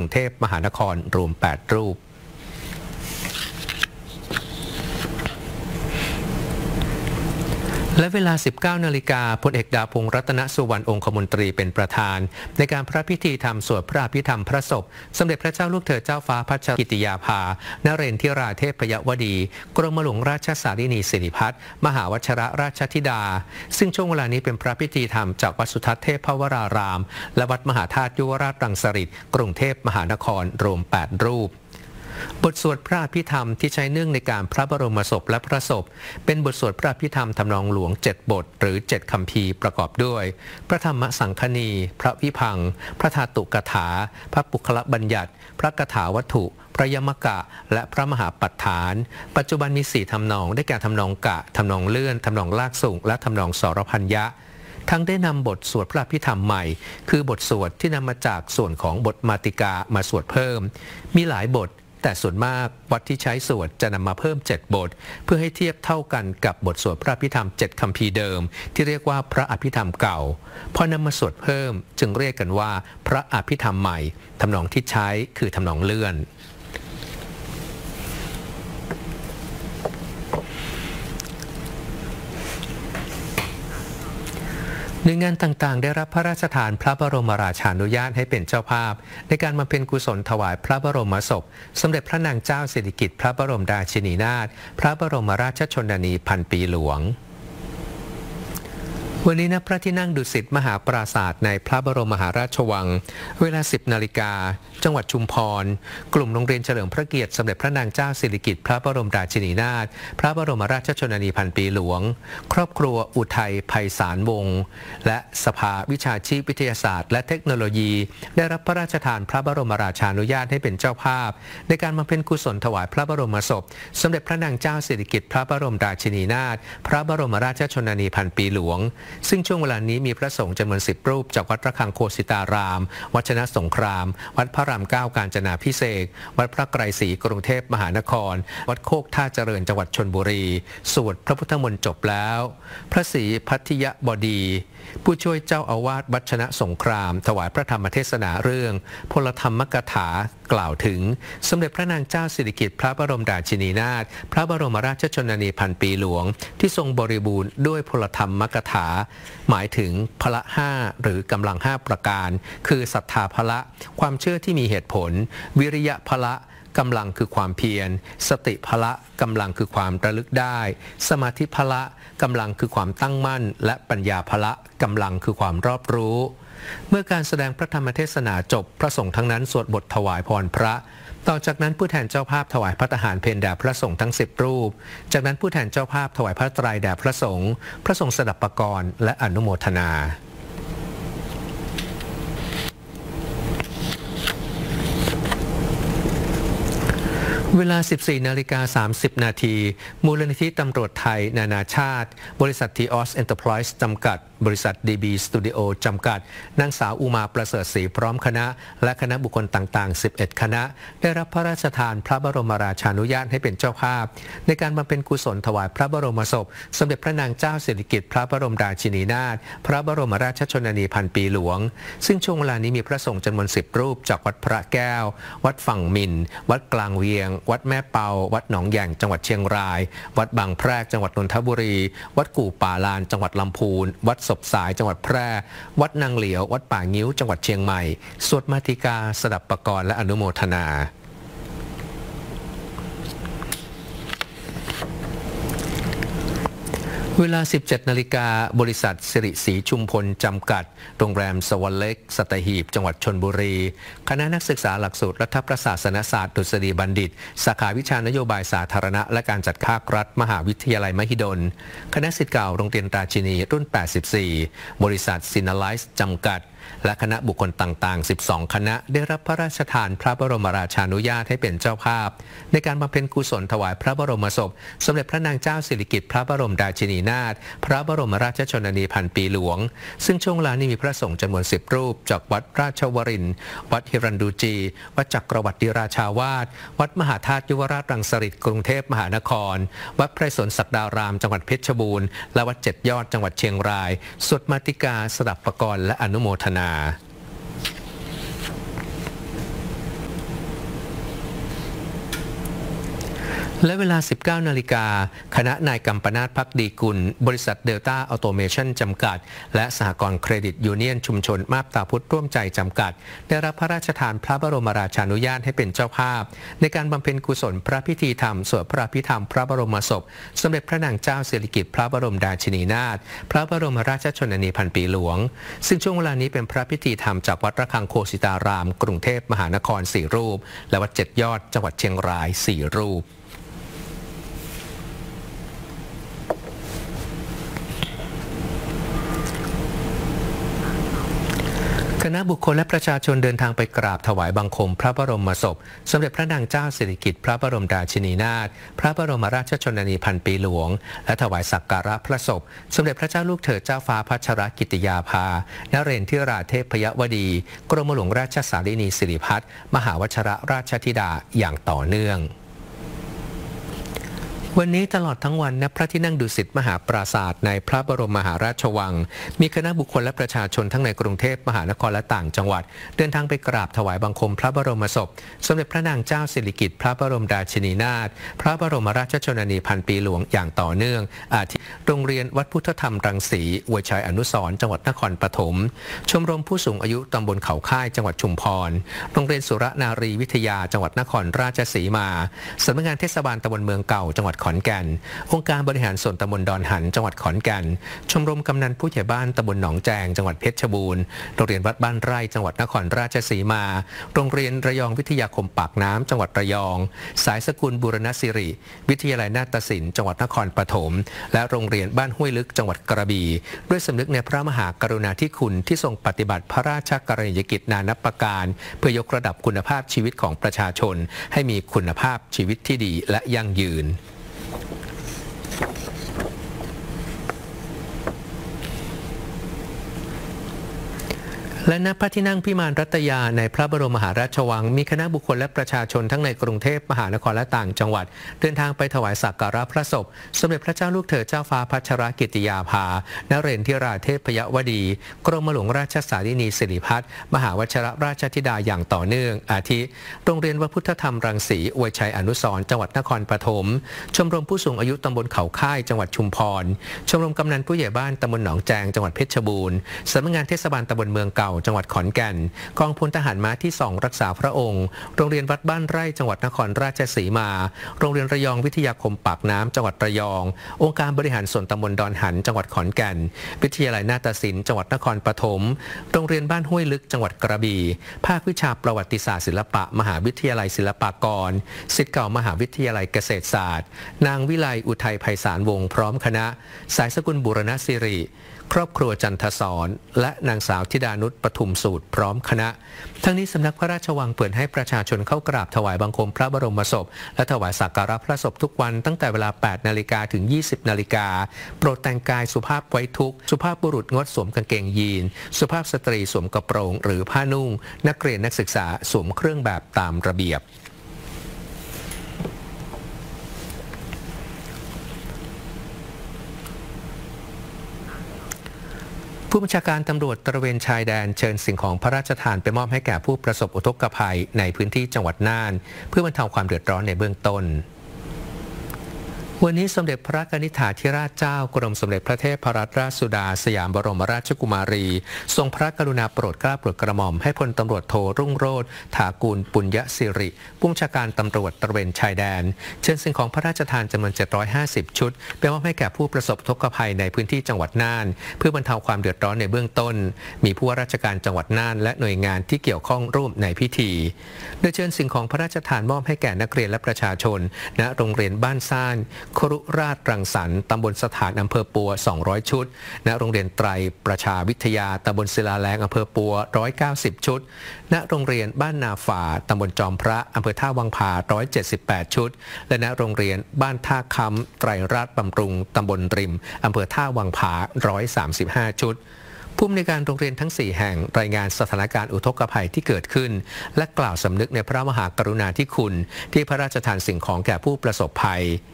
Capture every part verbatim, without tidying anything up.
เทพมหานครรวมแปดรูปและเวลา สิบเก้านาฬิกา พลเอกดาพงษ์รัตนสุวรรณองคมนตรีเป็นประธานในการพระพิธีธรรมสวดพระอภิธรรมพระศพสมเด็จพระเจ้าลูกเธอเจ้าฟ้าพัชรกิติยาภานเรนทิราเทพยวดีกรมหลวงราชสารินีสิริพัฒน์มหาวชรราชธิดาซึ่งช่วงเวลานี้เป็นพระพิธีธรรมจากวัดสุทัศน์เทพวรารามและวัดมหาธาตุยุวราชรังสฤษฎ์กรุงเทพมหานครรวมแปดรูปบทสวดพระอภิธรรมที่ใช้เนื่องในการพระบรมศพและพระศพเป็นบทสวดพระอภิธรรมทำนองหลวงเจ็ดบทหรือเจ็ดคัมภีร์ประกอบด้วยพระธรรมสังคณีพระวิพังค์พระธาตุกถาพระปุคละบัญญัติพระกถาวัตถุพระยมกะและพระมหาปัฏฐานปัจจุบันมีสี่ทำนองได้แก่ทำนองกะทำนองเลื่อนทำนองลากสูงและทำนองสรพัญญะทั้งได้นำบทสวดพระอภิธรรมใหม่คือบทสวดที่นำมาจากส่วนของบทมาติกามาสวดเพิ่มมีหลายบทแต่ส่วนมากวัดที่ใช้สวดจะนำมาเพิ่มเจ็ดบทเพื่อให้เทียบเท่ากันกับบทสวดพระอภิธรรมเจ็ดคัมภีร์เดิมที่เรียกว่าพระอภิธรรมเก่าพอนำมาสวดเพิ่มจึงเรียกกันว่าพระอภิธรรมใหม่ทำนองที่ใช้คือทำนองเลื่อนหน่วยงานต่างๆได้รับพระราชทานพระบรมราชานุญาตให้เป็นเจ้าภาพในการบำเพ็ญกุศลถวายพระบรมศพสมเด็จพระนางเจ้าสิริกิติ์พระบรมราชินีนาถพระบรมราชชนนีพันปีหลวงวันนี้ณพระที่นั่งดุสิตมหาปราสาทในพระบรมมหาราชวังเวลา สิบนาฬิกาจังหวัดชุมพรกลุ่มโรงเรียนเฉลิมพระเกียรติสมเด็จพระนางเจ้าสิริกิติ์พระบรมราชินีนาถพระบรมราชชนนีพันปีหลวงครอบครัวอุทัยไพศาลวงศ์และสภาวิชาชีพวิทยาศาสตร์และเทคโนโลยีได้รับพระราชทานพระบรมราชานุญาตให้เป็นเจ้าภาพในการบำเพ็ญกุศลถวายพระบรมศพสมเด็จพระนางเจ้าสิริกิติ์พระบรมราชินีนาถพระบรมราชชนนีพันปีหลวงซึ่งช่วงเวลานี้มีพระสงฆ์จำนวนสิบรูปจากวัดระฆังโคสิตารามวัดชนะสงครามวัดพระรามเก้ากาญจนาภิเษกวัดพระไกรศรีกรุงเทพมหานครวัดโคกท่าเจริญจังหวัดชลบุรีสวดพระพุทธมนต์จบแล้วพระศรีพัทยบดีผู้ช่วยเจ้าอาวาสวัดชนะสงครามถวายพระธรรมเทศนาเรื่องพลธรรมกถากล่าวถึงสมเด็จพระนางเจ้าสิริกิติ์พระบรมราชินีนาถพระบรมราชชนนีพันปีหลวงที่ทรงบริบูรณ์ด้วยพลธรรมกถาหมายถึงพละห้าหรือกำลังห้าประการคือศรัทธาพละความเชื่อที่มีเหตุผลวิริยะพละกำลังคือความเพียรสติพละกำลังคือความระลึกได้สมาธิพละกำลังคือความตั้งมั่นและปัญญาพละกำลังคือความรอบรู้เมื่อการแสดงพระธรรมเทศนาจบพระสงฆ์ทั้งนั้นสวดบทถวายพรพระต่อจากนั้นผู้แทนเจ้าภาพถวายพระทหารเพลแด่พระสงฆ์ทั้งสิบรูปจากนั้นผู้แทนเจ้าภาพถวายพระไตรแด่พระสงฆ์พระสงฆ์สดับปกรณ์และอนุโมทนาเวลา สิบสี่นาฬิกาสามสิบนาทีมูลนิธิตำรวจไทยนานาชาติบริษัททีออสเอ็นเตอร์ไพรส์จำกัดบริษัท ดี บี Studio จำกัดนางสาวอุมาประเสริฐศรีพร้อมคณะและคณะบุคคลต่างๆสิบเอ็ดคณะได้รับพระราชทานพระบรมราชานุญาตให้เป็นเจ้าภาพในการบำเพ็ญกุศลถวายพระบรมศพสมเด็จพระนางเจ้าสิริกิติ์พระบรมราชินีนาถพระบรมราชชนนีพันปีหลวงซึ่งช่วงเวลานี้มีพระสงฆ์จำนวนสิบรูปจากวัดพระแก้ววัดฝั่งมินวัดกลางเวียงวัดแม่เปาวัดหนองแยงจังหวัดเชียงรายวัดบางแพรกจังหวัดนนทบุรีวัดกู่ป่าลานจังหวัดลำพูนวัดศพสายจังหวัดแพร่วัดนางเหลียววัดป่างิ้วจังหวัดเชียงใหม่สวดมาติกาสดับปกรณ์และอนุโมทนาเวลา สิบเจ็ดนาฬิกาบริษัทสิริศรีชุมพลจำกัดโรงแรมสวรรค์เล็กสัตหีบจังหวัดชลบุรีคณะนักศึกษาหลักสูตรรัฐประศาสนศาสตร์ดุษฎีบัณฑิตสาขาวิชานโยบายสาธารณะและการจัดภาครัฐมหาวิทยาลัยมหิดลคณะศิษย์เก่าโรงเรียนราชินีรุ่นแปดสิบสี่บริษัทซินาไลซ์จำกัดและคณะบุคคลต่างๆสิบสองคณะได้รับพระราชทานพระบรมราชานุญาตให้เป็นเจ้าภาพในการบำเพ็ญกุศลถวายพระบรมศพสมเด็จพระนางเจ้าสิริกิติ์พระบรมราชินีนาถพระบรมราชชนนีพันปีหลวงซึ่งช่วงเวลานี้มีพระสงฆ์จำนวนสิบรูปจากวัดราชวรินทร์วัดฮิรันดูจีวัดจักรวรรดิราชาวาสวัดมหาธาตุยุวราชรังสฤษฎ์กรุงเทพมหานครวัดไพรสนศักดารามจังหวัดเพชรบูรณ์และวัดเจ็ดยอดจังหวัดเชียงรายสวดมาติกาสดับปกรณ์และอนุโมทนาและเวลา สิบเก้านาฬิกา คณะนายกัมปนาท ภักดีกุล บริษัทเดลต้าออโตเมชันจำกัดและสหกรณ์เครดิตยูเนียนชุมชนมาบตาพุธร่วมใจจำกัดได้รับพระราชทานพระบรมราชานุญาตให้เป็นเจ้าภาพในการบำเพ็ญกุศลพระพิธีธรรมสวดพระพิธรรมพระบรมศพสมเด็จพระนางเจ้าสิริกิติ์พระบรมราชินีนาถพระบรมราชชนนีพันปีหลวงซึ่งช่วงเวลานี้เป็นพระพิธีธรรมจากวัดระฆังโคสิตารามกรุงเทพมหานครสี่รูปและวัดเจ็ดยอดจังหวัดเชียงรายสี่รูปคณะบุคคลและประชาชนเดินทางไปกราบถวายบังคมพระบรมศพสมเด็จพระนางเจ้าสิริกิติ์พระบรมราชินีนาถพระบรมราชชนนีพันปีหลวงและถวายสักการะพระศพสมเด็จพระเจ้าลูกเธอเจ้าฟ้าพัชรกิติยาภานเรนทิราเทพยวดีกรมหลวงราชสารินีสิริพัฒน์มหาวชิรราชธิดาอย่างต่อเนื่องวันนี้ตลอดทั้งวันณพระที่นั่งดุสิตมหาปราสาทในพระบรมมหาราชวังมีคณะบุคคลและประชาชนทั้งในกรุงเทพมหานครและต่างจังหวัดเดินทางไปกราบถวายบังคมพระบรมศพสมเด็จพระนางเจ้าสิริกิติ์พระบรมราชินีนาถพระบรมราชชนนีพันปีหลวงอย่างต่อเนื่องอาทิโรงเรียนวัดพุทธธรรมรังสีอวยชัยอนุสรณ์จังหวัดนครปฐมชมรมผู้สูงอายุตำบลเขาค่ายจังหวัดชุมพรโรงเรียนสุรนารีวิทยาจังหวัดนครราชสีมาสำนักงานเทศบาลตำบลเมืองเก่าจังหวัดขอนแก่นองค์การบริหารส่วนตำบลดอนหันจังหวัดขอนแก่นชมรมกำนันผู้ใหญ่บ้านตำบลหนองแจงจังหวัดเพชรบูรณ์โรงเรียนวัดบ้านไร่จังหวัดนครราชสีมาโรงเรียนระยองวิทยาคมปากน้ำจังหวัดระยองสายสกุลบูรณศิริวิทยาลัยนาฏศิลป์จังหวัดนครปฐมและโรงเรียนบ้านห้วยลึกจังหวัดกระบี่ด้วยสำนึกในพระมหากรุณาธิคุณที่ทรงปฏิบัติพระราชกรณียกิจนานับประการเพื่อยกระดับคุณภาพชีวิตของประชาชนให้มีคุณภาพชีวิตที่ดีและยั่งยืนและณพระที่นั่งพิมานรัตยาในพระบรมมหาราชวังมีคณะบุคคลและประชาชนทั้งในกรุงเทพมหานครและต่างจังหวัดเดินทางไปถวายสักการะพระศพสมเด็จพระเจ้าลูกเธอเจ้าฟ้าพัชรกิติยาภานเรนทิราเทพยวดีกรมหลวงราชสารินีสิริพัฒน์มหาวชิรราชธิดาอย่างต่อเนื่องอาทิโรงเรียนวัดพุทธธรรมรังสีอวยชัยอนุสรณ์จังหวัดนครปฐมชมรมผู้สูงอายุตำบลเขาค่ายจังหวัดชุมพรชมรมกำนันผู้ใหญ่บ้านตำบลหนองแจงจังหวัดเพชรบูรณ์สำนักงานเทศบาลตำบลเมืองเก่าจังหวัดขอนแก่นกองพลทหารม้าที่สองรักษาพระองค์โรงเรียนวัดบ้านไร่จังหวัดนครราชสีมาโรงเรียนระยองวิทยาคมปากน้ำจังหวัดระยององค์การบริหารส่วนตำบลดอนหันจังหวัดขอนแก่นวิทยาลัยนาฏศิลป์จังหวัดนครปฐมโรงเรียนบ้านห้วยลึกจังหวัดกระบี่ภาควิชาประวัติศาสตร์ศิลปะมหาวิทยาลัยศิลปากรศิษย์เก่ามหาวิทยาลัยเกษตรศาสตร์นางวิไลอุทัยไพศาลวงศ์พร้อมคณะสายสกุลบูรณศิริครอบครัวจันทศรและนางสาวธิดานุชปทุมสูตรพร้อมคณะทั้งนี้สำนักพระราชวังเปิดให้ประชาชนเข้ากราบถวายบังคมพระบรมศพและถวายสักการะพระศพทุกวันตั้งแต่เวลา แปดนาฬิกา ถึง ยี่สิบนาฬิกาโปรดแต่งกายสุภาพไว้ทุกข์สุภาพบุรุษงดสวมกางเกงยีนสุภาพสตรีสวมกระโปรงหรือผ้านุ่งนักเรียนนักศึกษาสวมเครื่องแบบตามระเบียบผู้บัญชาการตำรวจตระเวนชายแดนเชิญสิ่งของพระราชทานไปมอบให้แก่ผู้ประสบอุทกภัยในพื้นที่จังหวัดน่านเพื่อบรรเทาความเดือดร้อนในเบื้องต้นวันนี้สมเด็จพระกนิษฐาธิราชเจ้ากรมสมเด็จพระเทพรัตนราชสุดาสยามบรมราชกุมารีทรงพระกรุณาโปรดเกล้าโปรดกระหม่อมให้พลตำรวจโทรุ่งโรจน์ถากูลปุญญสิริผู้บัญชาการตำรวจตระเวนชายแดนเชิญสิ่งของพระราชทานจำนวนเจ็ดร้อยห้าสิบชุดไปมอบให้แก่ผู้ประสบอุทกภัยในพื้นที่จังหวัดน่านเพื่อบรรเทาความเดือดร้อนในเบื้องต้นมีผู้ว่าราชการจังหวัดน่านและหน่วยงานที่เกี่ยวข้องร่วมในพิธีโดยเชิญสิ่งของพระราชทานมอบให้แก่นักเรียนและประชาชนณโรงเรียนบ้านซ่านครุราชรังสรรค์ตำบลสถานอำเภอปัวสองร้อยชุดณโรงเรียนไตรประชาวิทยาตำบลศิลาแรงอำเภอปัวหนึ่งร้อยเก้าสิบชุดณโรงเรียนบ้านนาฝ่าตำบลจอมพระอำเภอท่าวังผาหนึ่งร้อยเจ็ดสิบแปดชุดและณโรงเรียนบ้านท่าคำไตรราชบำรุงตำบลริมอำเภอท่าวังผาหนึ่งร้อยสามสิบห้าชุดผู้อำนวยการโรงเรียนทั้งสี่แห่งรายงานสถานการณ์อุทกภัยที่เกิดขึ้นและกล่าวสำนึกในพระมหากรุณาธิคุณที่พระราชทานสิ่งของแก่ผู้ประสบภัย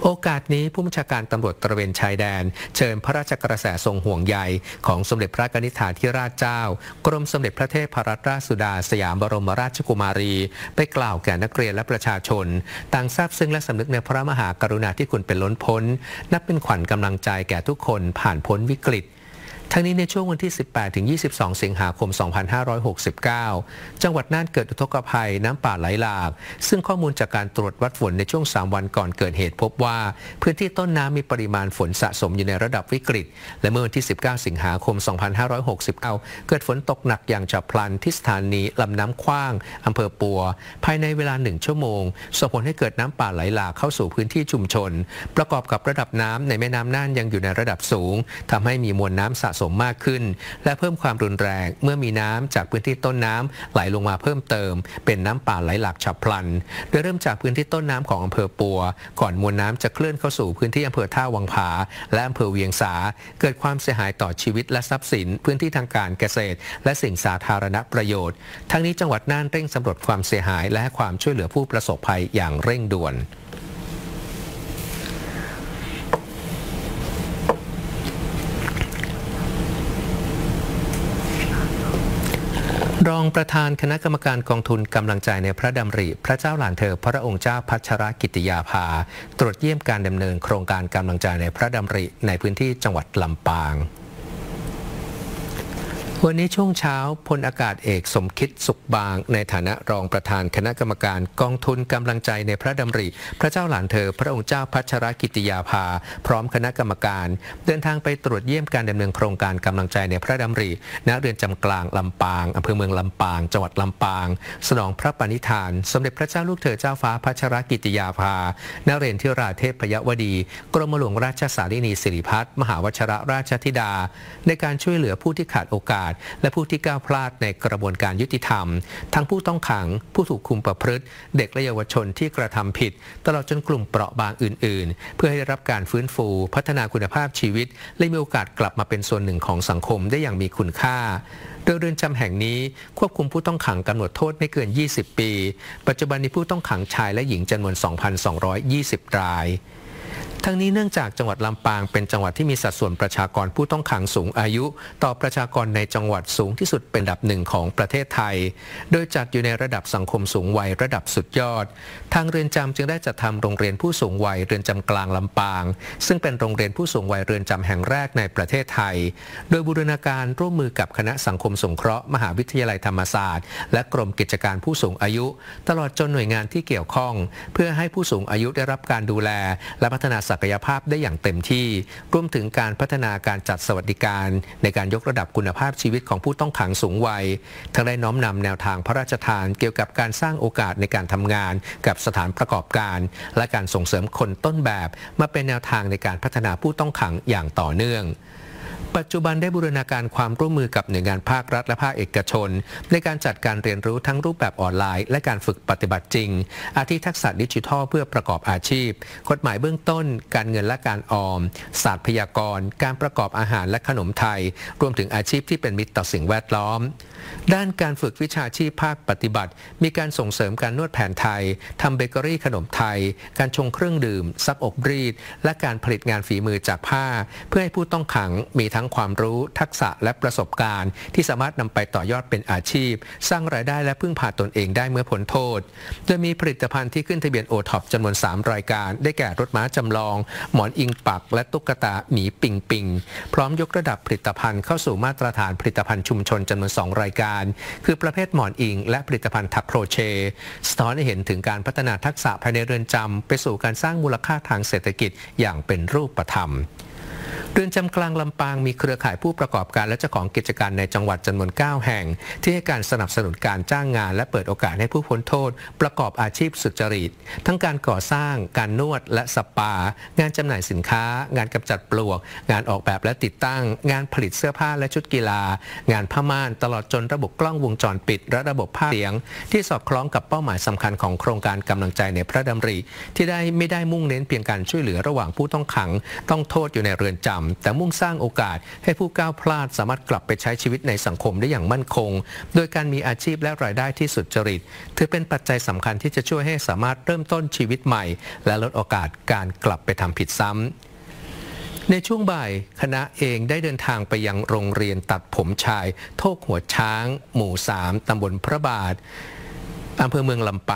โอกาสนี้ผู้บัญชาการตำรวจตระเวนชายแดนเชิญพระราชกระแสทรงห่วงใยของสมเด็จพระนิธิธิราชเจ้ากรมสมเด็จพระเทพรัตนราชสุดาสยามบรมราชกุมารีไปกล่าวแก่นักเรียนและประชาชนต่างทราบซึ้งและสำนึกในพระมหากรุณาธิคุณเป็นล้นพ้นนับเป็นขวัญกำลังใจแก่ทุกคนผ่านพ้นวิกฤตทั้งนี้ในช่วงวันที่ สิบแปดถึงยี่สิบสอง สิงหาคม สองพันห้าร้อยหกสิบเก้า จังหวัดน่านเกิดอุทกภัยน้ำป่าไหลหลากซึ่งข้อมูลจากการตรวจวัดฝนในช่วง สาม วันก่อนเกิดเหตุพบว่าพื้นที่ต้นน้ำมีปริมาณฝนสะสมอยู่ในระดับวิกฤตและเมื่อวันที่ สิบเก้า สิงหาคม สองพันห้าร้อยหกสิบเก้า เกิดฝนตกหนักอย่างฉับพลันที่สถานีลำน้ำขว้างอำเภอปัวภายในเวลาหนึ่งชั่วโมงส่งผลให้เกิดน้ำป่าไหลหลากเข้าสู่พื้นที่ชุมชนประกอบกับระดับน้ำในแม่น้ำน่านยังอยู่ในระดับสูงทำให้มีมวลน้ำสะสมมากขึ้นและเพิ่มความรุนแรงเมื่อมีน้ำจากพื้นที่ต้นน้ำไหลลงมาเพิ่มเติมเป็นน้ำป่าไหลหลากฉับพลันโดยเริ่มจากพื้นที่ต้นน้ำของอำเภอปัวก่อนมวลน้ำจะเคลื่อนเข้าสู่พื้นที่อำเภอท่าวังผาและอำเภอเวียงสาเกิดความเสียหายต่อชีวิตและทรัพย์สินพื้นที่ทางการเกษตรและสิ่งสาธารณประโยชน์ทั้งนี้จังหวัดน่านเร่งสำรวจความเสียหายและความช่วยเหลือผู้ประสบภัยอย่างเร่งด่วนรองประธานคณะกรรมการกองทุนกำลังใจในพระดำริพระเจ้าหลานเธอพระองค์เจ้าพัชรกิติยาภาตรวจเยี่ยมการดำเนินโครงการกำลังใจในพระดำริในพื้นที่จังหวัดลำปางวันนี้ช่วงเช้าพลอากาศเอกสมคิดสุขบางในฐานะรองประธานคณะกรรมการกองทุนกำลังใจในพระดำริพระเจ้าหลานเธอพระองค์เจ้าพัชรกิติยาภาพร้อมคณะกรรมการเดินทางไปตรวจเยี่ยมการดำเนินโครงการกำลังใจในพระดำริณเรือนจำกลางลำปางอำเภอเมืองลำปางจังหวัดลำปางสนองพระปณิธานสมเด็จพระเจ้าลูกเธอเจ้าฟ้าพัชรกิติยาภานเรนทิราเทพยวดีกรมหลวงราชสารินีสิริพัฒน์มหาวชิรราชธิดาในการช่วยเหลือผู้ที่ขาดโอกาสและผู้ที่ก้าวพลาดในกระบวนการยุติธรรมทั้งผู้ต้องขังผู้ถูกคุมประพฤติเด็กและเยาวชนที่กระทำผิดตลอดจนกลุ่มเปราะบางอื่นๆเพื่อให้ได้รับการฟื้นฟูพัฒนาคุณภาพชีวิตและมีโอกาสกลับมาเป็นส่วนหนึ่งของสังคมได้อย่างมีคุณค่าโดยเรือนจำแห่งนี้ควบคุมผู้ต้องขังกำหนดโทษไม่เกินยี่สิบปีปัจจุบันมีผู้ต้องขังชายและหญิงจำนวน สองพันสองร้อยยี่สิบ รายทั้งนี้เนื่องจากจังหวัดลำปางเป็นจังหวัดที่มีสัดส่วนประชากรผู้ต้องขังสูงอายุต่อประชากรในจังหวัดสูงที่สุดเป็นอันดับหนึ่งของประเทศไทยโดยจัดอยู่ในระดับสังคมสูงวัยระดับสุดยอดทางเรือนจำจึงได้จัดทำโรงเรียนผู้สูงวัยเรือนจำกลางลำปางซึ่งเป็นโรงเรียนผู้สูงวัยเรือนจำแห่งแรกในประเทศไทยโดยบูรณาการร่วมมือกับคณะสังคมสงเคราะห์มหาวิทยาลัยธรรมศาสตร์และกรมกิจการผู้สูงอายุตลอดจนหน่วยงานที่เกี่ยวข้องเพื่อให้ผู้สูงอายุได้รับการดูแลและพัฒนาศักยภาพได้อย่างเต็มที่รวมถึงการพัฒนาการจัดสวัสดิการในการยกระดับคุณภาพชีวิตของผู้ต้องขังสูงวัยทั้งได้น้อมนำแนวทางพระราชทานเกี่ยวกับการสร้างโอกาสในการทำงานกับสถานประกอบการและการส่งเสริมคนต้นแบบมาเป็นแนวทางในการพัฒนาผู้ต้องขังอย่างต่อเนื่องปัจจุบันได้บูรณาการความร่วมมือกับหน่วยงานภาครัฐและภาคเอกชนในการจัดการเรียนรู้ทั้งรูปแบบออนไลน์และการฝึกปฏิบัติจริงอาทิทักษะดิจิทัลเพื่อประกอบอาชีพกฎหมายเบื้องต้นการเงินและการออมศาสตร์พยากรณ์การประกอบอาหารและขนมไทยรวมถึงอาชีพที่เป็นมิตรต่อสิ่งแวดล้อมด้านการฝึกวิชาชีพภาคปฏิบัติมีการส่งเสริมการนวดแผนไทยทำเบเกอรี่ขนมไทยการชงเครื่องดื่มซักอบรีดและการผลิตงานฝีมือจากผ้าเพื่อให้ผู้ต้องขังมีทั้งความรู้ทักษะและประสบการณ์ที่สามารถนำไปต่อยอดเป็นอาชีพสร้างรายได้และพึ่งพาตนเองได้เมื่อพ้นโทษโดยมีผลิตภัณฑ์ที่ขึ้นทะเบียนโอท็อปจำนวนสามรายการได้แก่รถม้าจำลองหมอนอิงปักและตุ๊กตาหมีปิงปิงพร้อมยกระดับผลิตภัณฑ์เข้าสู่มาตรฐานผลิตภัณฑ์ชุมชนจำนวนสองรายการคือประเภทหมอนอิงและผลิตภัณฑ์ถักโครเชต์สะท้อนให้เห็นถึงการพัฒนาทักษะภายในเรือนจำไปสู่การสร้างมูลค่าทางเศรษฐกิจอย่างเป็นรูปธรรมเรือนจำกลางลำปางมีเครือข่ายผู้ประกอบการและเจ้าของกิจการในจังหวัดจำนวนเก้าแห่งที่ให้การสนับสนุนการจ้างงานและเปิดโอกาสให้ผู้พ้นโทษประกอบอาชีพสุจริตทั้งการก่อสร้างการนวดและสปางานจำหน่ายสินค้างานกำจัดปลวกงานออกแบบและติดตั้งงานผลิตเสื้อผ้าและชุดกีฬางานผ้าม่านตลอดจนระบบกล้องวงจรปิดและระบบภาพเสียงที่สอดคล้องกับเป้าหมายสำคัญของโครงการกำลังใจในพระดำริที่ได้ไม่ได้มุ่งเน้นเพียงการช่วยเหลือระหว่างผู้ต้องขังต้องโทษอยู่ในเรือนจำำแต่มุ่งสร้างโอกาสให้ผู้ก้าวพลาดสามารถกลับไปใช้ชีวิตในสังคมได้อย่างมั่นคงโดยการมีอาชีพและรายได้ที่สุจริตถือเป็นปัจจัยสำคัญที่จะช่วยให้สามารถเริ่มต้นชีวิตใหม่และลดโอกาสการกลับไปทำผิดซ้ำในช่วงบ่ายคณะเองได้เดินทางไปยังโรงเรียนตัดผมชายโทกหัวช้างหมู่สามตำบลพระบาทอำเภอเมืองลำปาง